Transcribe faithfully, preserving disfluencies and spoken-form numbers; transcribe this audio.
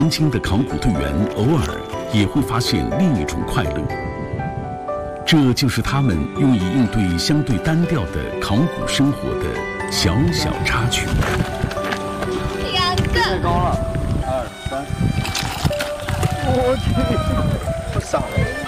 年轻的考古队员偶尔也会发现另一种快乐，这就是他们用以应对相对单调的考古生活的小小插曲。 两个， 太高了，二三，我去，我傻了。